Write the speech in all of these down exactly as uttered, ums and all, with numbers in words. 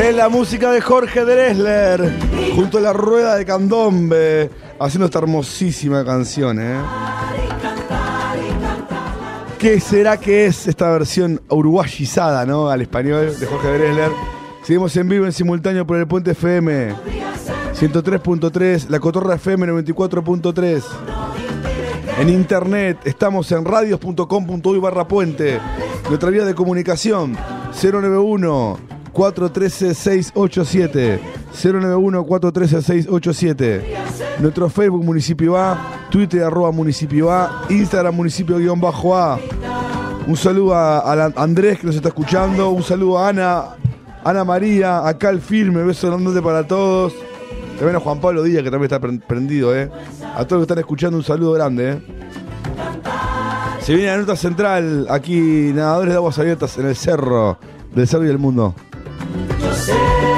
Es la música de Jorge Drexler, junto a la rueda de candombe, haciendo esta hermosísima canción, ¿eh? ¿Qué será que es esta versión uruguayizada, ¿no? Al español de Jorge Drexler. Seguimos en vivo, en simultáneo por el Puente F M ciento tres punto tres, La Cotorra F M noventa y cuatro punto tres. En internet estamos en radios punto com punto uy barra puente. Nuestra vía de comunicación cero nueve uno, cuatro uno tres, seis ocho siete, cero nueve uno, cuatro uno tres, seis ocho siete. Nuestro Facebook Municipio A, Twitter arroba Municipio A, Instagram Municipio guión bajo A. Un saludo a, a Andrés que nos está escuchando, un saludo a Ana, Ana María, acá el firme, beso grandote para todos. También a Juan Pablo Díaz que también está prendido, eh. A todos los que están escuchando un saludo grande, eh. Se viene la nota central, aquí nadadores de aguas abiertas en el cerro del Cerro y del Mundo. Yo sé,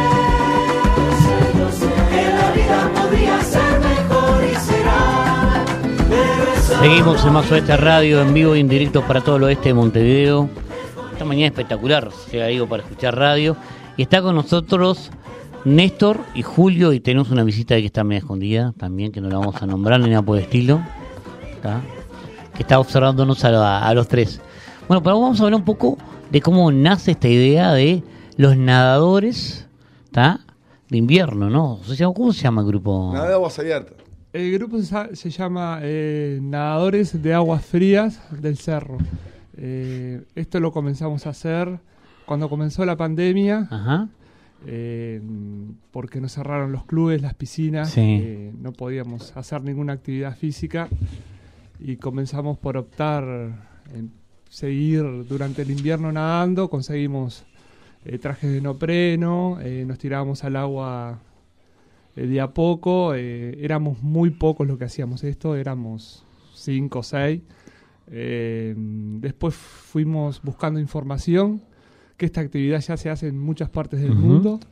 yo sé que la vida podría ser mejor y será. Seguimos en Más Oeste Radio, en vivo y en directo para todo el oeste de Montevideo. Esta mañana espectacular, llega digo para escuchar radio. Y está con nosotros Néstor y Julio, y tenemos una visita que está medio escondida también, que no la vamos a nombrar ni nada por el estilo. ¿Está? Que está observándonos a, a los tres. Bueno, pero vamos a hablar un poco de cómo nace esta idea de los nadadores, ¿está? De invierno, ¿no? ¿Cómo se llama el grupo? Nada de aguas abiertas. El grupo se, se llama eh, Nadadores de Aguas Frías del Cerro. Eh, esto lo comenzamos a hacer cuando comenzó la pandemia. Ajá. Eh, porque nos cerraron los clubes, las piscinas. Sí. Eh, no podíamos hacer ninguna actividad física. Y comenzamos por optar en seguir durante el invierno nadando. Conseguimos eh, trajes de neopreno, eh, nos tirábamos al agua eh, de a poco. Eh, éramos muy pocos los que hacíamos esto, éramos cinco o seis. Eh, después fuimos buscando información, que esta actividad ya se hace en muchas partes del uh-huh. mundo.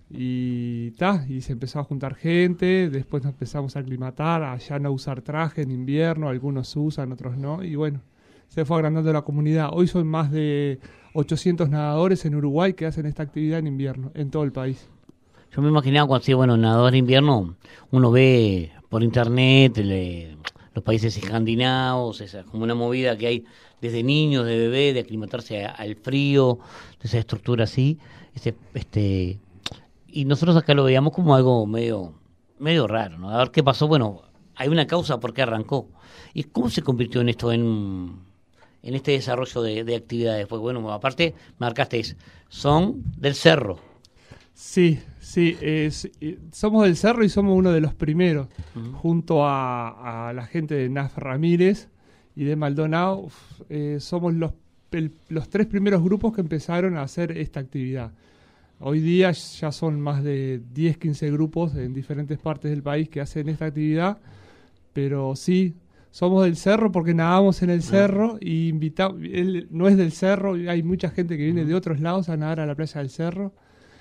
Y ta, y se empezó a juntar gente, después nos empezamos a aclimatar, a ya no usar traje en invierno, algunos usan, otros no, y bueno, se fue agrandando la comunidad. Hoy son más de ochocientos nadadores en Uruguay que hacen esta actividad en invierno, en todo el país. Yo me imaginaba cuando sí, bueno, nadador de invierno, uno ve por internet le, los países escandinavos, esa como una movida que hay desde niños, de bebé, de aclimatarse a, al frío, de esa estructura así, ese, este... Y nosotros acá lo veíamos como algo medio medio raro, ¿no? A ver qué pasó. Bueno, hay una causa por qué arrancó. ¿Y cómo se convirtió en esto, en, en este desarrollo de, de actividades? Porque, bueno, aparte, marcaste, es, son del Cerro. Sí, sí. Es, somos del Cerro y somos uno de los primeros. Uh-huh. Junto a, a la gente de N A F Ramírez y de Maldonado, eh, somos los, el, los tres primeros grupos que empezaron a hacer esta actividad. Hoy día ya son más de diez, quince grupos en diferentes partes del país que hacen esta actividad, pero sí, somos del Cerro porque nadamos en el Cerro y invitamos, él no es del Cerro, hay mucha gente que viene de otros lados a nadar a la playa del Cerro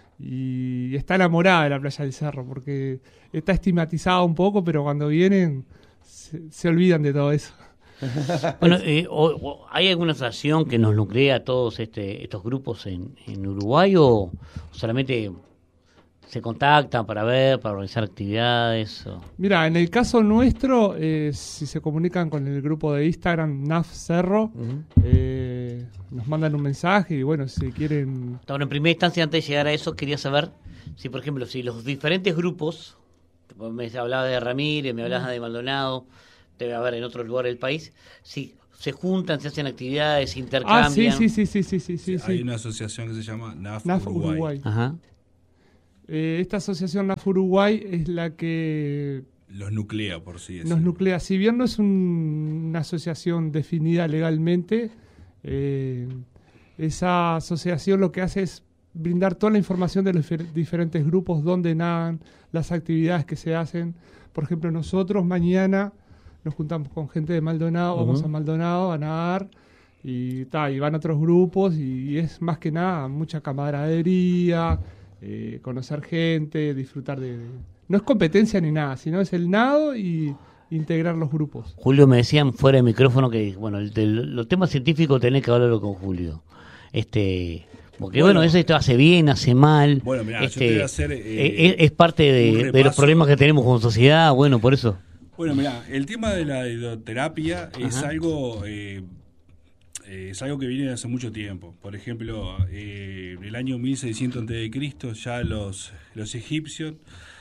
y está enamorada de la playa del Cerro porque está estigmatizada un poco, pero cuando vienen se, se olvidan de todo eso. Bueno, eh, o, o, ¿hay alguna asociación que nos nuclea a todos este, estos grupos en, en Uruguay o solamente se contactan para ver, para organizar actividades? O... Mira, en el caso nuestro, eh, si se comunican con el grupo de Instagram N A F Cerro, uh-huh. eh, nos mandan un mensaje y bueno, si quieren... Bueno, en primera instancia, antes de llegar a eso, quería saber si, por ejemplo, si los diferentes grupos, me hablaba de Ramírez, me hablaba de Maldonado, debe haber en otros lugares del país, si se juntan, se hacen actividades, se intercambian. Ah, sí, sí, sí, sí, sí, sí, sí, sí. Hay sí. una asociación que se llama N A F, N A F Uruguay. Uruguay. Ajá. Eh, esta asociación N A F Uruguay es la que los nuclea, por sí decirlo. Nos nuclea. Si bien no es un, una asociación definida legalmente, eh, esa asociación lo que hace es brindar toda la información de los difer- diferentes grupos, dónde nadan, las actividades que se hacen. Por ejemplo, nosotros mañana nos juntamos con gente de Maldonado, uh-huh. vamos a Maldonado a nadar y, ta, y van otros grupos y, y es más que nada mucha camaradería, eh, conocer gente, disfrutar de, de... No es competencia ni nada, sino es el nado y integrar los grupos. Julio, me decían fuera de micrófono que, bueno, el, el, los temas científicos tenés que hablarlo con Julio. Este, Porque Bueno, bueno, eso esto hace bien, hace mal. Bueno, mirá, yo este, te voy a hacer, eh, es, es parte un de, de los repaso. problemas que tenemos como sociedad, bueno, por eso. Bueno, mira, el tema de la hidroterapia es Ajá. algo eh, eh, es algo que viene de hace mucho tiempo. Por ejemplo, eh, en el año mil seiscientos antes de Cristo ya los los egipcios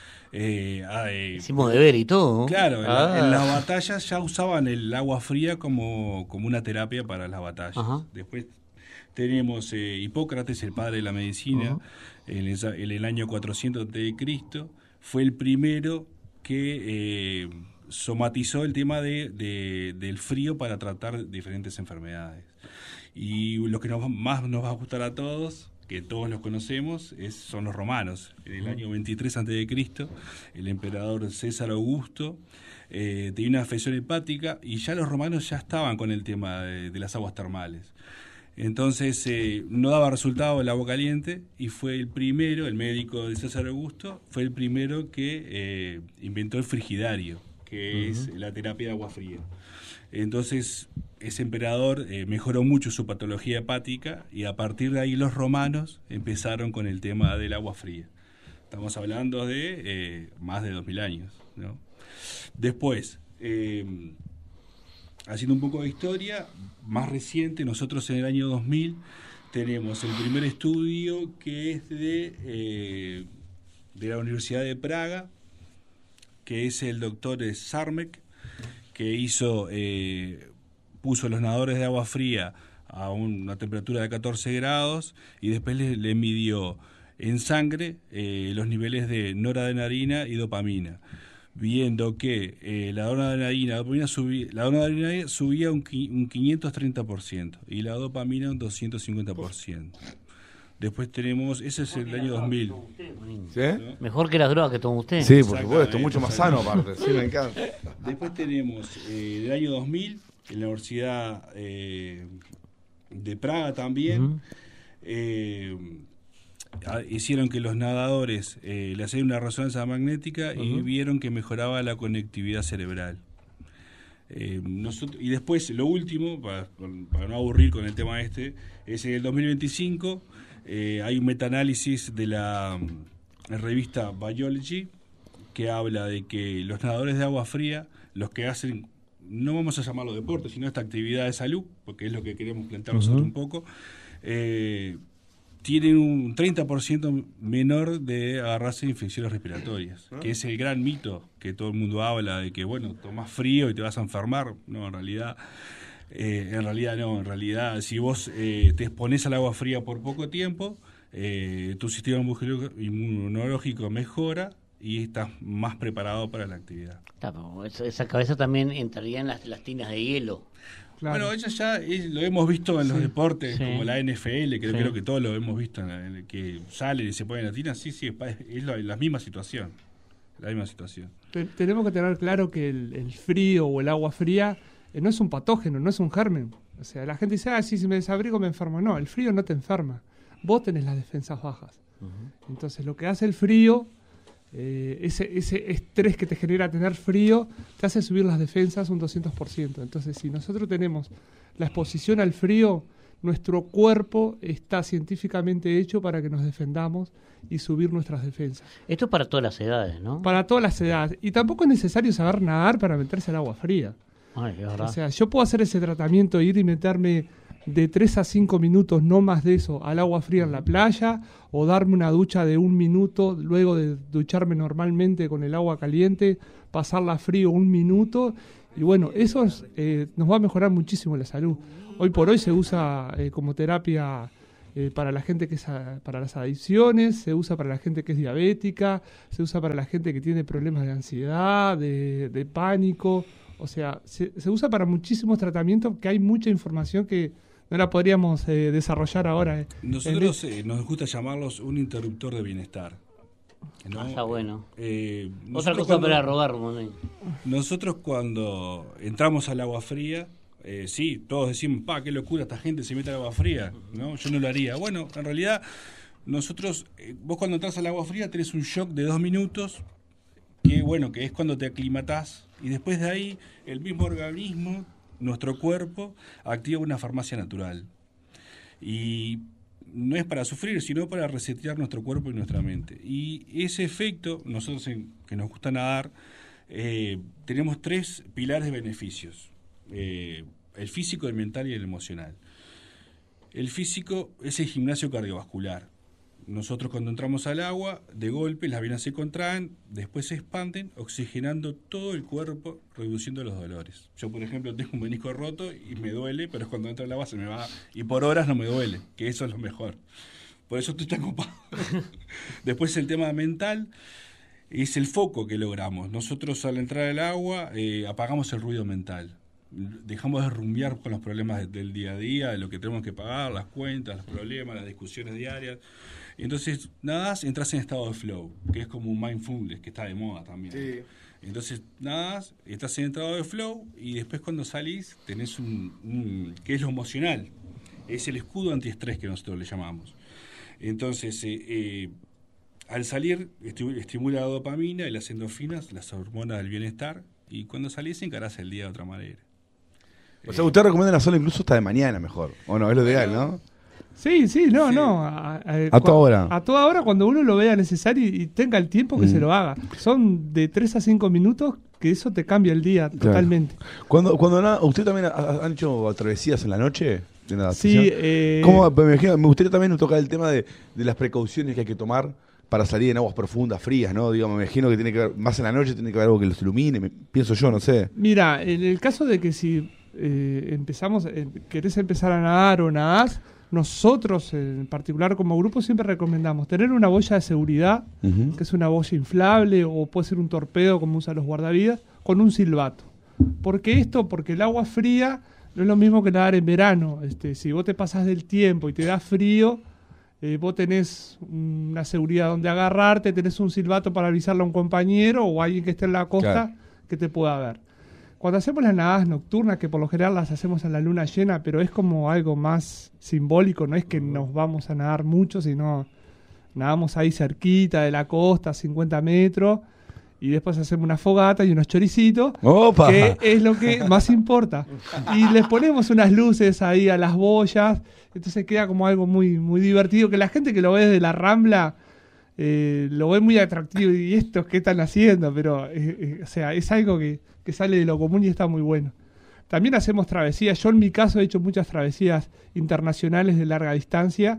eh, ah, eh, Hicimos deber y todo, ¿no? claro, en, Ah. la- en las batallas ya usaban el agua fría como, como una terapia para las batallas. Ajá. Después tenemos eh, Hipócrates, el padre de la medicina, Ajá. en, esa- en el año cuatrocientos antes de Cristo, fue el primero que eh, somatizó el tema de, de- del frío para tratar diferentes enfermedades. Y lo que nos, más nos va a gustar a todos, que todos los conocemos, es, son los romanos. En el año veintitrés antes de Cristo, el emperador César Augusto eh, tenía una afección hepática y ya los romanos ya estaban con el tema de, de las aguas termales. Entonces eh, no daba resultado el agua caliente y fue el primero, el médico de César Augusto, fue el primero que eh, inventó el frigidario, que es la terapia de agua fría. Entonces ese emperador eh, mejoró mucho su patología hepática y a partir de ahí los romanos empezaron con el tema del agua fría. Estamos hablando de eh, más de dos mil años, ¿no? Después, eh, haciendo un poco de historia, más reciente, nosotros en el año dos mil tenemos el primer estudio que es de, eh, de la Universidad de Praga, que es el doctor Sarmek, que hizo, eh, puso los nadadores de agua fría a una temperatura de catorce grados y después le, le midió en sangre eh, los niveles de noradrenalina y dopamina, viendo que eh, la noradrenalina, la dopamina subía, la noradrenalina subía un, qui- un quinientos treinta por ciento y la dopamina un doscientos cincuenta por ciento. Después tenemos, ese es el año dos mil. ¿Sí? Mejor que las drogas que toma usted. Sí, por supuesto, Exactamente, mucho más sano aparte. Sí, me encanta. Después tenemos eh, del año dos mil, en la Universidad eh, de Praga también, Ujú. eh, a- hicieron que los nadadores eh, le hacían una resonancia magnética y Ujú. vieron que mejoraba la conectividad cerebral. Eh, nosotros, y después, lo último, para, para no aburrir con el tema este, es en el dos mil veinticinco, eh, hay un metaanálisis de la mm, revista Biology que habla de que los nadadores de agua fría, los que hacen, no vamos a llamarlo deporte, sino esta actividad de salud, porque es lo que queremos plantear nosotros Ujú. un poco, eh, tienen un treinta por ciento menor de agarrarse de infecciones respiratorias, que es el gran mito que todo el mundo habla de que, bueno, tomás frío y te vas a enfermar. No, en realidad, eh, en realidad no, en realidad, si vos eh, te expones al agua fría por poco tiempo, eh, tu sistema inmunológico mejora y estás más preparado para la actividad. Está, pero esa, esa cabeza también entraría en las, las tinas de hielo. Claro. Bueno, eso ya es- lo hemos visto en los Sí. deportes, Sí. como la N F L, que Sí. creo que todos lo hemos visto, en la- en el que salen y se ponen la tina. Sí, sí, es, pa- es la, la misma situación. La misma situación. Te- tenemos que tener claro que el, el frío o el agua fría eh, no es un patógeno, no es un germen. O sea, la gente dice, ah, sí, si me desabrigo me enfermo. No, el frío no te enferma. Vos tenés las defensas bajas. Entonces, lo que hace el frío, eh, ese, ese estrés que te genera tener frío, te hace subir las defensas un doscientos por ciento. Entonces, si nosotros tenemos la exposición al frío, nuestro cuerpo está científicamente hecho para que nos defendamos y subir nuestras defensas. Esto es para todas las edades, ¿no? Para todas las edades. Y tampoco es necesario saber nadar para meterse al agua fría. Ay, es verdad. O sea, yo puedo hacer ese tratamiento, ir y meterme de tres a cinco minutos, no más de eso, al agua fría en la playa, o darme una ducha de un minuto, luego de ducharme normalmente con el agua caliente, pasarla frío un minuto, y bueno, eso es, eh, nos va a mejorar muchísimo la salud. Hoy por hoy se usa eh, como terapia eh, para la gente que es a- para las adicciones, se usa para la gente que es diabética, se usa para la gente que tiene problemas de ansiedad, de, de pánico. O sea, se, se usa para muchísimos tratamientos, que hay mucha información que no la podríamos eh, desarrollar ahora. eh. Nosotros eh, nos gusta llamarlos un interruptor de bienestar. ¿no? Ah, está bueno. Eh, Otra nosotros cosa cuando- para rogar, Monet. Nosotros cuando entramos al agua fría, eh, sí, todos decimos, pa, qué locura, esta gente se mete al agua fría, ¿no? Yo no lo haría. Bueno, en realidad, nosotros, eh, vos cuando entras al agua fría tenés un shock de dos minutos, que bueno, que es cuando te aclimatás, y después de ahí, el mismo organismo, nuestro cuerpo, activa una farmacia natural. Y no es para sufrir, sino para resetear nuestro cuerpo y nuestra mente. Y ese efecto, nosotros en, que nos gusta nadar, eh, tenemos tres pilares de beneficios. Eh, el físico, el mental y el emocional. El físico es el gimnasio cardiovascular. Nosotros cuando entramos al agua, de golpe las venas se contraen, después se expanden, oxigenando todo el cuerpo, reduciendo los dolores. Yo, por ejemplo, tengo un menisco roto y me duele, pero cuando entro al agua se me va, y por horas no me duele, que eso es lo mejor. Por eso estoy tan ocupado. Después el tema mental es el foco que logramos. Nosotros al entrar al agua eh, apagamos el ruido mental. Dejamos de rumbear con los problemas de, del día a día, de lo que tenemos que pagar, las cuentas, los problemas, las discusiones diarias. Entonces, nadás, entras en estado de flow, que es como un mindfulness, que está de moda también. Sí. Entonces, nadás, estás en estado de flow, y después cuando salís, tenés un, un que es lo emocional. Es el escudo antiestrés que nosotros le llamamos. Entonces, eh, eh, al salir, estimula la dopamina y las endorfinas, las hormonas del bienestar, y cuando salís encarás el día de otra manera. O sea, usted recomienda la sola incluso hasta de mañana mejor. O no, es lo ideal, ¿no? Sí, sí, no, sí. no. A, a, a toda hora. A toda hora cuando uno lo vea necesario y, y tenga el tiempo que mm. se lo haga. Son de tres a cinco minutos que eso te cambia el día claro. totalmente. Cuando, cuando nada, ¿usted también ha, han hecho travesías en la noche? De natación? Sí. Eh... ¿Cómo, me, imagino, me gustaría también tocar el tema de, de las precauciones que hay que tomar para salir en aguas profundas, frías, ¿no? Digamos, me imagino que tiene que ver, más en la noche tiene que haber algo que los ilumine, me, pienso yo, no sé. Mira, en el caso de que si eh, empezamos, eh, querés empezar a nadar o nadás, nosotros en particular como grupo siempre recomendamos tener una boya de seguridad, uh-huh. que es una boya inflable o puede ser un torpedo como usan los guardavidas, con un silbato. ¿Por qué esto? Porque el agua fría no es lo mismo que nadar en verano. Este, si vos te pasás del tiempo y te da frío, Eh, vos tenés una seguridad donde agarrarte, tenés un silbato para avisarle a un compañero o a alguien que esté en la costa claro. que te pueda ver. Cuando hacemos las nadadas nocturnas, que por lo general las hacemos en la luna llena, pero es como algo más simbólico, no es que nos vamos a nadar mucho, sino nadamos ahí cerquita de la costa, cincuenta metros, y después hacemos una fogata y unos choricitos, ¡opa! Que es lo que más importa. Y les ponemos unas luces ahí a las boyas, entonces queda como algo muy, muy divertido, que la gente que lo ve desde la Rambla eh, lo ve muy atractivo, y estos qué están haciendo, pero eh, eh, o sea, es algo que, que sale de lo común y está muy bueno. También hacemos travesías, yo en mi caso he hecho muchas travesías internacionales de larga distancia,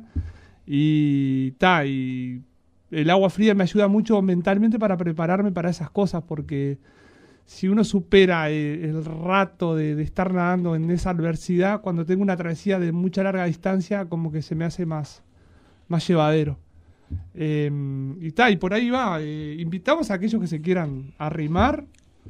y ta, y el agua fría me ayuda mucho mentalmente para prepararme para esas cosas, porque si uno supera el, el rato de, de estar nadando en esa adversidad, cuando tengo una travesía de mucha larga distancia, como que se me hace más, más llevadero. Eh, y ta, y por ahí va. Eh, invitamos a aquellos que se quieran arrimar.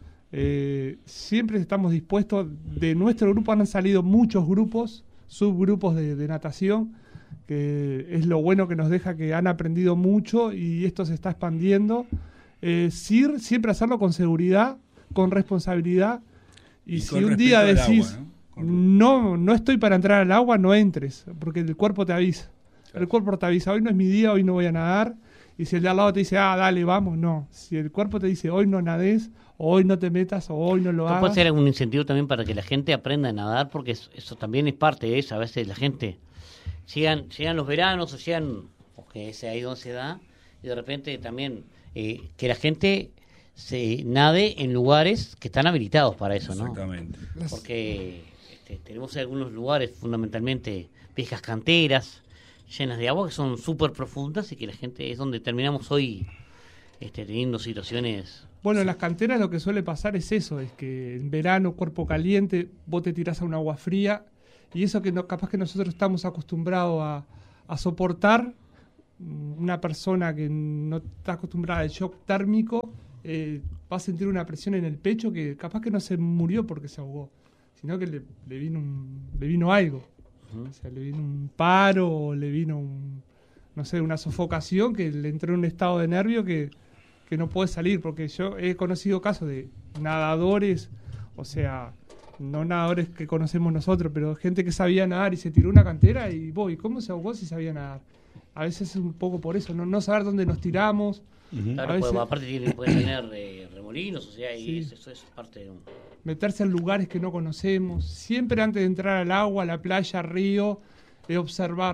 Eh, siempre estamos dispuestos. De nuestro grupo han salido muchos grupos, subgrupos de, de natación, que es lo bueno que nos deja, que han aprendido mucho y esto se está expandiendo. Eh, sí, siempre hacerlo con seguridad, con responsabilidad, y, y si un día decís agua, ¿no? no no estoy para entrar al agua, no entres, porque el cuerpo te avisa. Claro. El cuerpo te avisa, hoy no es mi día, hoy no voy a nadar. Y si el de al lado te dice, ah, dale, vamos, no. Si el cuerpo te dice, hoy no nades, o hoy no te metas, o hoy no lo hagas. Puede ser un incentivo también para que la gente aprenda a nadar, porque eso, eso también es parte de eso. A veces la gente llegan, llegan los veranos o llegan, porque es ahí donde se da, y de repente también eh, que la gente se nade en lugares que están habilitados para eso, ¿no? Exactamente. Porque este, tenemos algunos lugares, fundamentalmente viejas canteras, llenas de agua, que son súper profundas y que la gente es donde terminamos hoy este, teniendo situaciones. Bueno, en las canteras lo que suele pasar es eso, es que en verano, cuerpo caliente, vos te tirás a un agua fría, y eso que no, capaz que nosotros estamos acostumbrados a, a soportar, una persona que no está acostumbrada al shock térmico, eh, va a sentir una presión en el pecho que capaz que no se murió porque se ahogó, sino que le, le vino un, le vino algo. Uh-huh. O sea, le vino un paro, o le vino un, no sé, una sofocación, que le entró en un estado de nervio que, que no puede salir, porque yo he conocido casos de nadadores, o sea, no nadadores que conocemos nosotros, pero gente que sabía nadar y se tiró una cantera y, voy, ¿cómo se ahogó si sabía nadar? A veces es un poco por eso, no, no saber dónde nos tiramos. Uh-huh. Claro, veces, pues, aparte tiene, puede tener eh, remolinos, o sea, y sí. eso, eso es parte de un... Meterse en lugares que no conocemos, siempre antes de entrar al agua, a la playa, al río, eh, observar,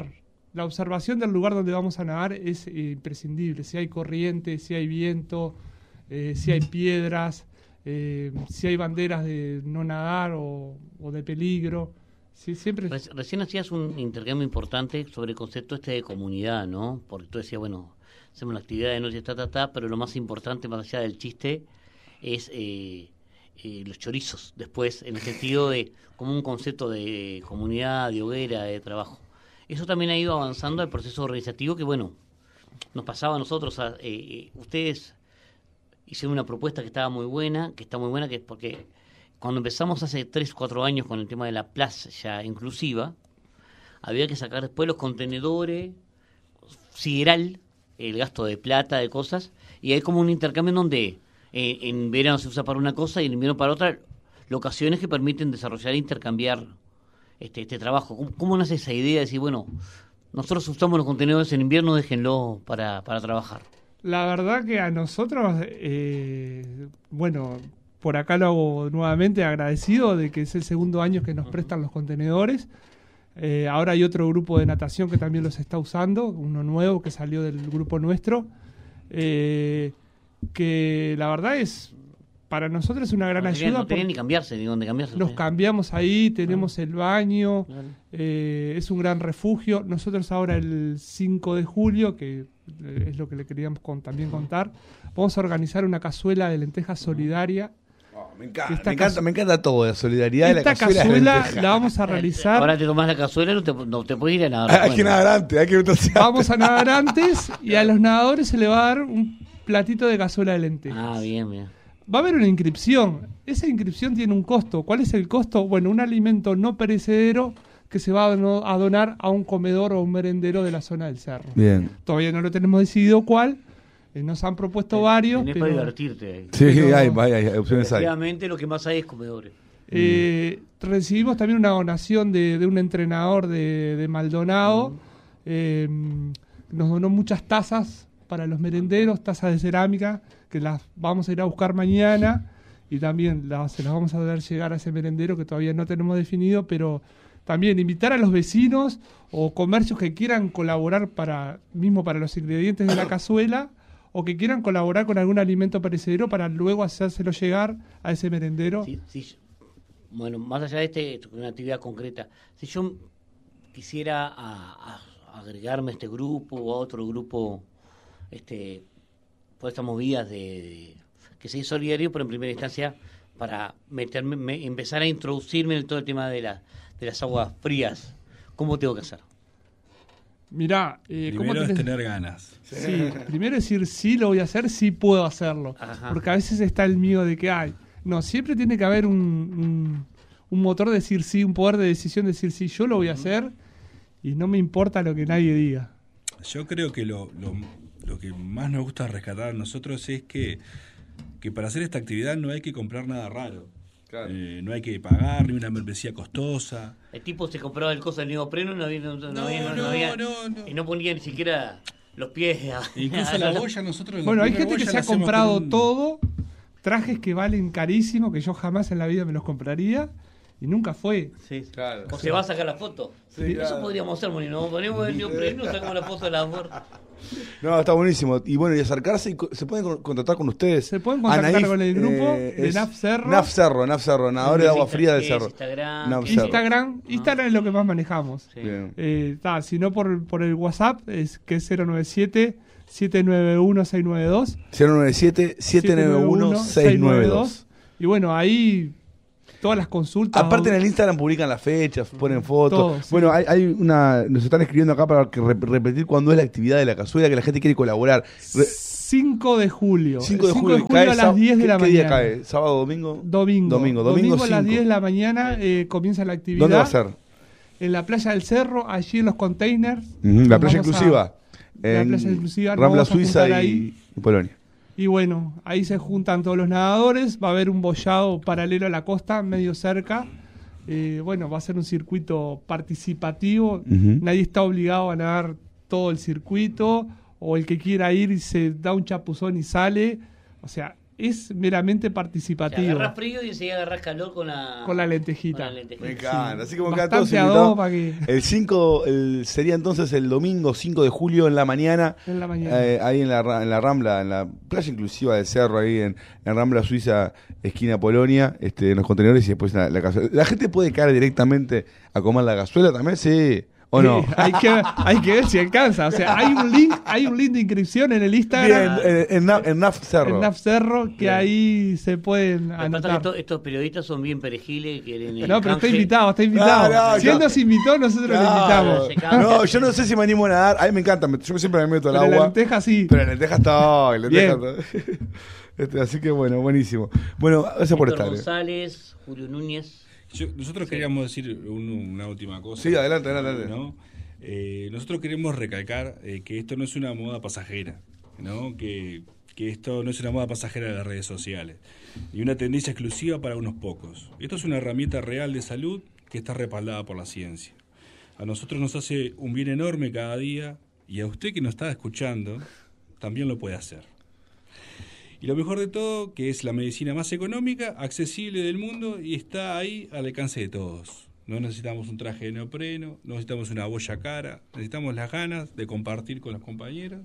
la observación del lugar donde vamos a nadar es eh, imprescindible. Si hay corriente, si hay viento, eh, si hay piedras, eh, si hay banderas de no nadar o, o de peligro. Sí, siempre... Reci- Recién hacías un intercambio importante sobre el concepto este de comunidad, ¿no? Porque tú decías, bueno, hacemos la actividad de noche, ta, ta, ta, pero lo más importante, más allá del chiste, es eh, eh, los chorizos, después, en el sentido de como un concepto de comunidad, de hoguera, de trabajo. Eso también ha ido avanzando al proceso organizativo que, bueno, nos pasaba a nosotros, a, eh, eh, ustedes hicieron una propuesta que estaba muy buena, que está muy buena, que es porque cuando empezamos hace tres, cuatro años con el tema de la playa inclusiva, había que sacar después los contenedores, sideral, el gasto de plata, de cosas, y hay como un intercambio en donde eh, en verano se usa para una cosa y en invierno para otra, locaciones que permiten desarrollar e intercambiar este, este trabajo. ¿Cómo, cómo nace esa idea de decir, bueno, nosotros usamos los contenedores en invierno, déjenlo para, para trabajar? La verdad que a nosotros, eh, bueno, por acá lo hago nuevamente agradecido de que es el segundo año que nos prestan los contenedores. Eh, ahora hay otro grupo de natación que también los está usando, uno nuevo que salió del grupo nuestro, eh, que la verdad es, para nosotros es una gran no tenían, ayuda. No tenían ni cambiarse, ni dónde cambiarse. Nos cambiamos ahí, tenemos Claro. el baño, Claro. eh, es un gran refugio. Nosotros ahora el cinco de julio, que eh, es lo que le queríamos con- también contar, vamos a organizar una cazuela de lentejas solidaria. Oh, me encanta, Esta me encanta, cazu- me encanta todo, la solidaridad de la Esta cazuela. cazuela de lentejas. la vamos a realizar. Ahora te tomás la cazuela y no te, no te puedes ir a nadar. Hay que nadar antes, hay que meterse Vamos a nadar antes y a los nadadores se le va a dar un platito de cazuela de lentejas. Ah, bien, bien. Va a haber una inscripción. Esa inscripción tiene un costo. ¿Cuál es el costo? Bueno, un alimento no perecedero que se va a dono- a donar a un comedor o un merendero de la zona del cerro. Bien. Todavía no lo tenemos decidido cuál. Eh, nos han propuesto varios. Tenés pero, para divertirte ahí. Sí, Pero- hay, hay, hay, opciones hay. Efectivamente, lo que más hay es comedores. eh, recibimos también una donación de, de un entrenador de, de Maldonado. Eh, nos donó muchas tazas para los merenderos, tazas de cerámica, que las vamos a ir a buscar mañana. Y también las, se las vamos a dar llegar a ese merendero que todavía no tenemos definido, pero también invitar a los vecinos o comercios que quieran colaborar para mismo para los ingredientes de la cazuela o que quieran colaborar con algún alimento perecedero para luego hacérselo llegar a ese merendero. Sí, sí, bueno, más allá de este, esto, una actividad concreta, si yo quisiera a- a- agregarme a este grupo o a otro grupo, este, por estas movidas de, de- que soy solidario, pero en primera instancia para meterme, me- empezar a introducirme en todo el tema de, la, de las aguas frías, ¿cómo tengo que hacer? Mirá, eh, ¿cómo Primero es tenés- tener ganas. Sí, primero decir sí lo voy a hacer, sí puedo hacerlo. Ajá. Porque a veces está el miedo de que hay. No, siempre tiene que haber un, un, un motor de decir sí, un poder de decisión de decir sí, yo lo voy a hacer y no me importa lo que nadie diga. Yo creo que lo, lo, lo que más nos gusta rescatar a nosotros es que, que para hacer esta actividad no hay que comprar nada raro. Claro. Eh, no hay que pagar ni una membresía costosa. El tipo se compraba el coso del neopreno y no había, no, no No, había, no, no, había- no, no. y no ponía ni siquiera los pies. a- Incluso la boya nosotros... Bueno, hay la gente que boya se la ha hacemos comprado con un- todo, trajes que valen carísimo, que yo jamás en la vida me los compraría y nunca fue. Sí. Claro. O se va a sacar la foto. Sí, Eso claro. podríamos hacer, Molino. Ponemos el neopreno, sacamos la foto de la puerta. No, está buenísimo. Y bueno, y acercarse, y co- se pueden con- contactar con ustedes. Se pueden contactar Anaif, con el grupo eh, de es N A F Cerro. N A F Cerro, N A F Cerro, nadadores de agua Sí, fría del es cerro. Instagram, N A F que- Cerro. Instagram, Instagram es lo que más manejamos. Sí. Bien. Eh, ta, si no por, por el WhatsApp, es que es cero nueve siete, siete nueve uno, seis nueve dos. cero nueve siete, siete nueve uno, seis nueve dos. Y bueno, ahí todas las consultas. Aparte en el Instagram publican las fechas, ponen fotos. Todo, sí. Bueno, hay, hay una, nos están escribiendo acá para que rep- repetir cuándo es la actividad de la cazuela, que la gente quiere colaborar. Re- cinco de julio. cinco de El julio, a las sá- diez de ¿qué- la ¿qué mañana. día cae? ¿Sábado, domingo? Domingo. Domingo, domingo a las cinco. diez de la mañana eh, comienza la actividad. ¿Dónde va a ser? En la playa del Cerro, allí en los containers. Ujú, la Nos playa vamos a- inclusiva. la en playa inclusiva, nos Rambla vamos a Suiza juntar y, ahí. y Polonia. Y bueno, ahí se juntan todos los nadadores, va a haber un bollado paralelo a la costa, medio cerca. Eh, bueno, va a ser un circuito participativo, Ujú. nadie está obligado a nadar todo el circuito, o el que quiera ir y se da un chapuzón y sale. O sea, es meramente O sea, participativo. agarrás frío y enseguida agarrás calor con la, Con la lentejita. con la lentejita. Me encanta. Así como que Bastante todos a invitados. dos para que- El cinco el, sería entonces el domingo cinco de julio en la mañana. En la mañana. eh, ahí en la, ra- en la Rambla, en la playa inclusiva del Cerro, ahí en, en Rambla Suiza, esquina Polonia, este, en los contenedores y después la, la cazuela. ¿La gente puede caer directamente a comer la cazuela también? Sí. ¿O no? Sí, hay, que, hay que ver si alcanza. O sea, hay un link, hay un link de inscripción en el Bien, Instagram, en, en, Naf- en Naf Cerro. en Naf Cerro, que Bien. ahí se pueden Lo que pasa es que anotar. estos, estos periodistas son bien perejiles, quieren el No, pero está canje. invitado, está invitado. No, no, si yo- él nos invitó, nosotros Claro. lo invitamos. Se cambia. No, yo no sé si me animo a nadar. A mí me encanta, me- yo siempre me meto al Pero la agua. lenteja sí. Pero en lentejas está. En lentejas Bien. está. Este, así que bueno, buenísimo. Bueno, gracias por Víctor estar. eh. González, Julio Núñez. Yo- nosotros queríamos decir un- una última cosa. Sí, adelante, adelante. ¿no? Eh, nosotros queremos recalcar eh, que esto no es una moda pasajera, ¿no? Que, que esto no es una moda pasajera de las redes sociales, ni una tendencia exclusiva para unos pocos. Esto es una herramienta real de salud que está respaldada por la ciencia. A nosotros nos hace un bien enorme cada día y a usted que nos está escuchando también lo puede hacer. Y lo mejor de todo, que es la medicina más económica, accesible del mundo y está ahí al alcance de todos. No necesitamos un traje de neopreno, no necesitamos una boya cara, necesitamos las ganas de compartir con los compañeros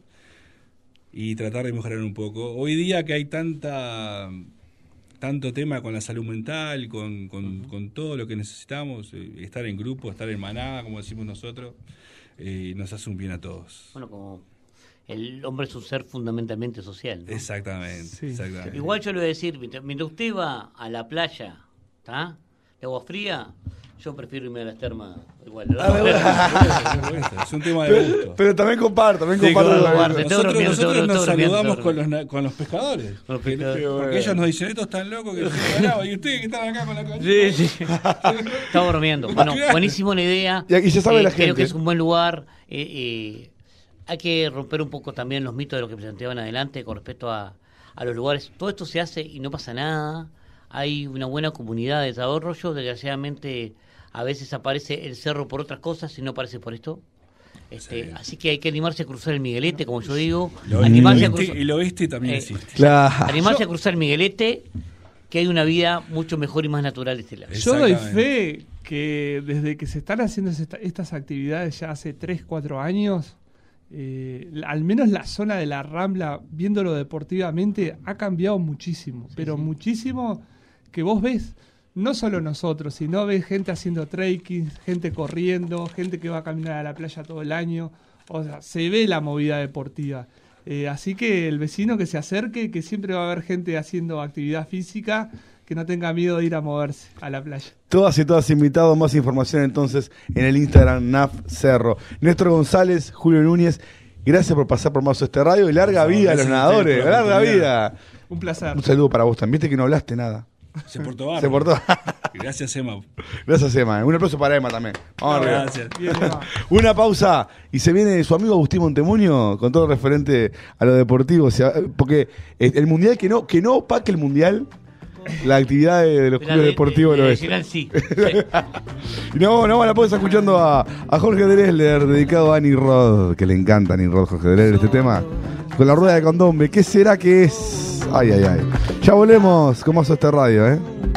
y tratar de mejorar un poco. Hoy día que hay tanta tanto tema con la salud mental, con, con, con todo lo que necesitamos, eh, estar en grupo, estar en manada, como decimos nosotros, eh, nos hace un bien a todos. Bueno, como el hombre es un ser fundamentalmente social, ¿no? Exactamente, Sí. exactamente. Igual yo le voy a decir, mientras, mientras usted va a la playa, ¿está? De agua fría, yo prefiero irme a las termas igual. ¿no? Ah, me gusta. Es un tema de gusto. Pero, pero también comparto, también Sí, comparto. como la- comparto. Estoy Nosotros, durmiendo, nosotros estoy nos durmiendo, saludamos estoy con los, na- con los pescadores. Con los pescadores. Porque ellos nos dicen, estos están locos que se bravo, y ustedes que están acá con la concha. Sí, sí. Estaba bromeando. Bueno, buenísimo la idea. Y aquí ya sabe la Creo gente. que es un buen lugar. Eh, eh, hay que romper un poco también los mitos de lo que planteaban adelante con respecto a, a los lugares. Todo esto se hace y no pasa nada. Hay una buena comunidad de desarrollo. Desgraciadamente, a veces aparece el cerro por otras cosas y no aparece por esto. Este, Sí. Así que hay que animarse a cruzar el Miguelete, como yo digo. Lo- Animarse a el oeste- cruzar, el oeste también Eh, existe. Claro. animarse a cruzar el Miguelete, que hay una vida mucho mejor y más natural de este lado. Yo doy Exactamente. fe que desde que se están haciendo esta- estas actividades ya hace tres, cuatro años, eh, la- al menos la zona de la Rambla, viéndolo deportivamente, ha cambiado muchísimo, pero muchísimo, que vos ves, no solo nosotros, sino ves gente haciendo trekking, gente corriendo, gente que va a caminar a la playa todo el año, o sea, se ve la movida deportiva. Eh, así que el vecino que se acerque, que siempre va a haber gente haciendo actividad física, que no tenga miedo de ir a moverse a la playa. Todas y todas invitados, más información entonces en el Instagram Naf Cerro. Néstor González, Julio Núñez, gracias por pasar por Mazo Este Radio y larga Por favor, vida a los gracias a nadadores, ustedes por la larga oportunidad. vida. Un placer. Un saludo para vos también, viste que no hablaste nada. Se portó bárbaro. Se portó. Gracias, Emma. Gracias, Emma. Un aplauso para Emma también. Vamos arriba. Gracias. Bien, Eva. Una pausa y se viene su amigo Agustín Montemunio con todo referente a lo deportivo. O sea, porque el mundial, que no, que no opaque el mundial, la actividad de, de los De la clubes de- deportivos de- lo de es. Nacional, sí. Sí. Y no, no, la pausa escuchando a, a Jorge Drexler, dedicado a Annie Rod, que le encanta a Annie Rod, Jorge Drexler, este tema. Con la rueda de condombe, ¿qué será que es? Ay, ay, ay. Ya volvemos con Mazo Este Radio, ¿eh?